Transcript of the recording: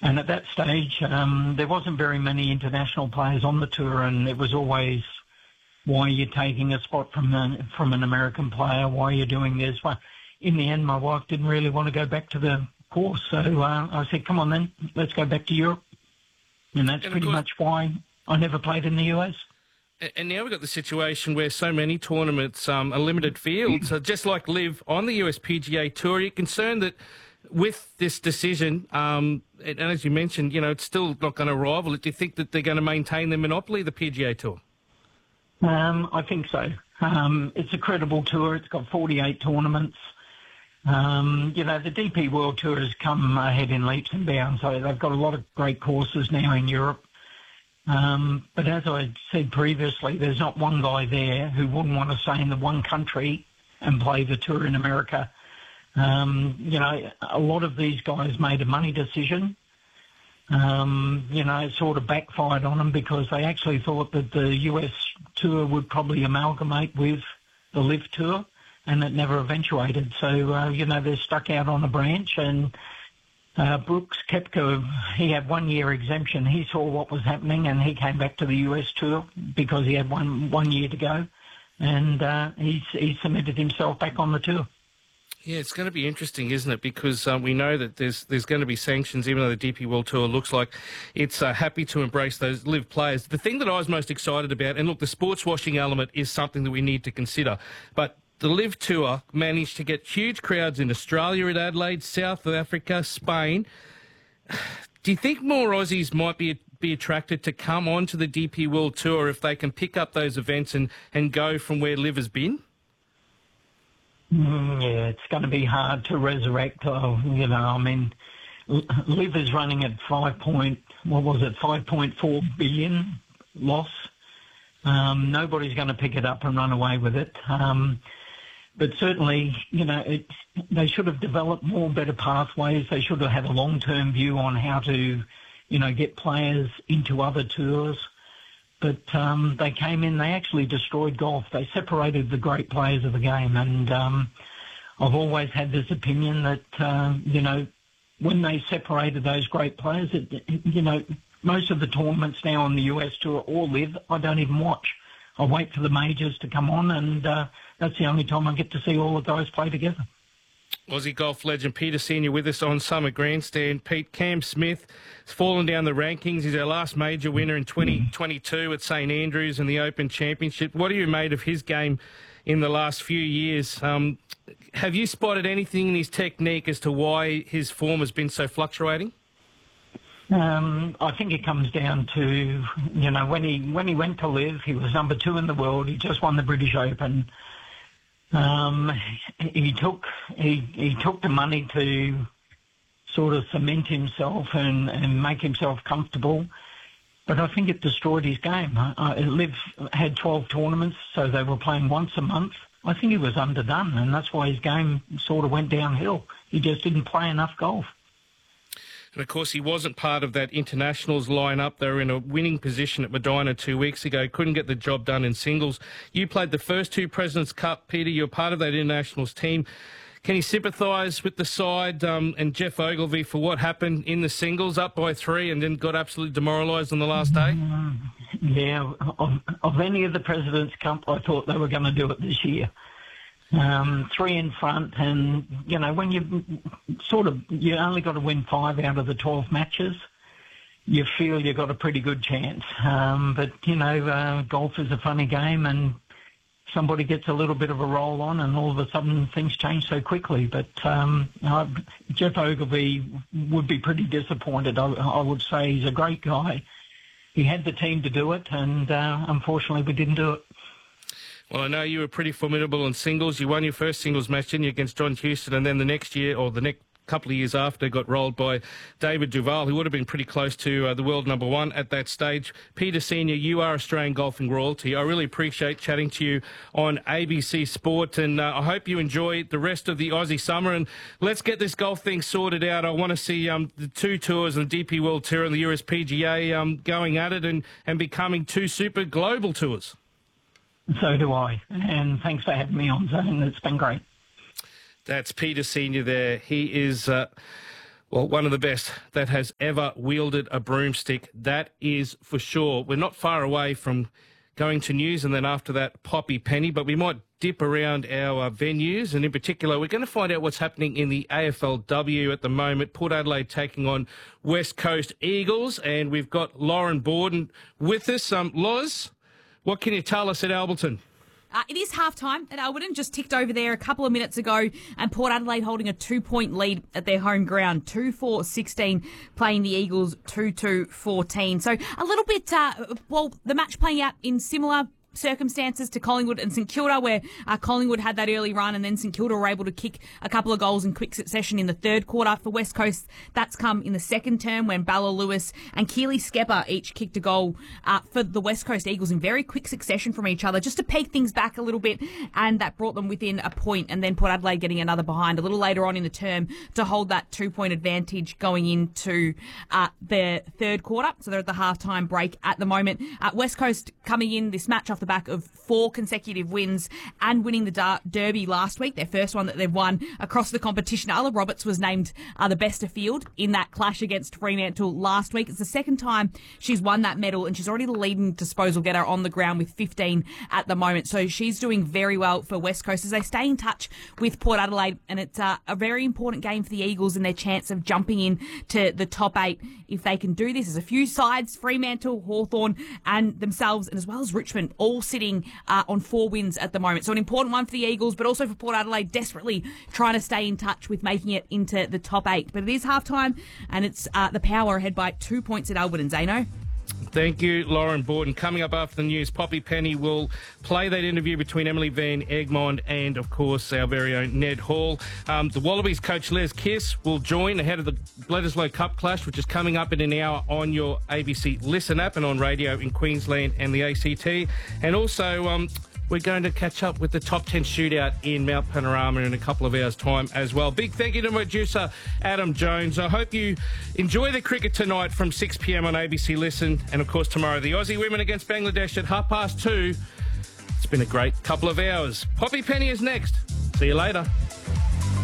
And at that stage, there wasn't very many international players on the tour, and it was always, why are you taking a spot from an American player? Why are you doing this? Well, in the end, my wife didn't really want to go back to the course, so I said, come on then, let's go back to Europe. And that's pretty much why I never played in the US. And now we've got the situation where so many tournaments are limited fields. So just like Liv on the US PGA Tour, are you concerned that with this decision, and as you mentioned, it's still not going to rival it, do you think that they're going to maintain their monopoly, the PGA Tour? I think so. It's a credible tour. It's got 48 tournaments. The DP World Tour has come ahead in leaps and bounds. So they've got a lot of great courses now in Europe. But as I said previously, there's not one guy there who wouldn't want to stay in the one country and play the tour in America. A lot of these guys made a money decision. It sort of backfired on them because they actually thought that the US tour would probably amalgamate with the Liv Tour, and it never eventuated. So, they're stuck out on a branch, and Brooks Koepka, he had 1 year exemption. He saw what was happening, and he came back to the US tour because he had one year to go, and he submitted himself back on the tour. Yeah, it's going to be interesting, isn't it? Because we know that there's going to be sanctions, even though the DP World Tour looks like it's happy to embrace those Liv players. The thing that I was most excited about, and look, the sports washing element is something that we need to consider, but the Liv Tour managed to get huge crowds in Australia at Adelaide, South Africa, Spain. Do you think more Aussies might be attracted to come onto the DP World Tour if they can pick up those events and go from where Liv has been? Yeah, it's going to be hard to resurrect. Liv is running at 5.4 billion loss. Nobody's going to pick it up and run away with it. But certainly, they should have developed more better pathways. They should have had a long-term view on how to, get players into other tours. But they came in, they actually destroyed golf. They separated the great players of the game. And I've always had this opinion that, when they separated those great players, most of the tournaments now on the US Tour or Liv, I don't even watch. I wait for the majors to come on, and that's the only time I get to see all the guys play together. Aussie golf legend Peter Senior with us on Summer Grandstand. Pete, Cam Smith has fallen down the rankings. He's our last major winner in 2022 at St Andrews in the Open Championship. What have you made of his game in the last few years? Have you spotted anything in his technique as to why his form has been so fluctuating? I think it comes down to, when he went to Liv, he was number 2 in the world. He just won the British Open. He took the money to sort of cement himself and make himself comfortable, but I think it destroyed his game. Liv had 12 tournaments, so they were playing once a month. I think he was underdone, and that's why his game sort of went downhill. He just didn't play enough golf. And, of course, he wasn't part of that internationals lineup. They were in a winning position at Medina 2 weeks ago. Couldn't get the job done in singles. You played the first 2 Presidents' Cup, Peter. You're part of that internationals team. Can you sympathise with the side and Geoff Ogilvy for what happened in the singles, up by 3 and then got absolutely demoralised on the last day? Yeah, of any of the Presidents' Cup, I thought they were going to do it this year. 3 in front, and, when you only got to win 5 out of the 12 matches, you feel you've got a pretty good chance. But golf is a funny game, and somebody gets a little bit of a roll on, and all of a sudden things change so quickly. But Geoff Ogilvy would be pretty disappointed. I would say he's a great guy. He had the team to do it, and unfortunately we didn't do it. Well, I know you were pretty formidable in singles. You won your first singles match, didn't you, against John Houston, and then the next year, or the next couple of years after, got rolled by David Duval, who would have been pretty close to the world number 1 at that stage. Peter Senior, you are Australian golfing royalty. I really appreciate chatting to you on ABC Sport, and I hope you enjoy the rest of the Aussie summer, and let's get this golf thing sorted out. I want to see the 2 tours, the DP World Tour and the US PGA going at it and becoming 2 super global tours. So do I, and thanks for having me on, Zane. It's been great. That's Peter Senior there. He is Well, one of the best that has ever wielded a broomstick, that is for sure. We're not far away from going to news and then after that, Poppy Penny, but we might dip around our venues, and in particular, we're going to find out what's happening in the AFLW at the moment. Port Adelaide taking on West Coast Eagles, and we've got Lauren Borden with us. Loz, what can you tell us at Alberton? It is half-time at Alberton, just ticked over there a couple of minutes ago, and Port Adelaide holding a 2-point lead at their home ground, 2-4-16, playing the Eagles 2-2-14. So a little bit, the match playing out in similar circumstances to Collingwood and St Kilda, where Collingwood had that early run and then St Kilda were able to kick a couple of goals in quick succession in the third quarter. For West Coast, that's come in the second term when Bella Lewis and Keely Skepper each kicked a goal for the West Coast Eagles in very quick succession from each other, just to peg things back a little bit, and that brought them within a point, and then Port Adelaide getting another behind a little later on in the term to hold that 2-point advantage going into the third quarter. So they're at the halftime break at the moment. West Coast coming in this match off the back of 4 consecutive wins and winning the Derby last week, their first one that they've won across the competition. Arla Roberts was named the best of field in that clash against Fremantle last week. It's the second time she's won that medal, and she's already the leading disposal getter on the ground with 15 at the moment. So she's doing very well for West Coast as they stay in touch with Port Adelaide, and it's a very important game for the Eagles and their chance of jumping in to the top 8 if they can do this. There's a few sides, Fremantle, Hawthorn and themselves, and as well as Richmond, all sitting on 4 wins at the moment. So an important one for the Eagles, but also for Port Adelaide, desperately trying to stay in touch with making it into the top 8. But it is half-time, and it's the Power ahead by 2 points at Alberton. Zeno? Thank you, Lauren Borden. Coming up after the news, Poppy Penny will play that interview between Emily Van Egmond and, of course, our very own Ned Hall. The Wallabies coach Les Kiss will join ahead of the Bledisloe Cup clash, which is coming up in an hour on your ABC Listen app and on radio in Queensland and the ACT. And also, we're going to catch up with the top 10 shootout in Mount Panorama in a couple of hours' time as well. Big thank you to my producer, Adam Jones. I hope you enjoy the cricket tonight from 6 p.m. on ABC Listen. And, of course, tomorrow, the Aussie women against Bangladesh at 2:30. It's been a great couple of hours. Poppy Penny is next. See you later.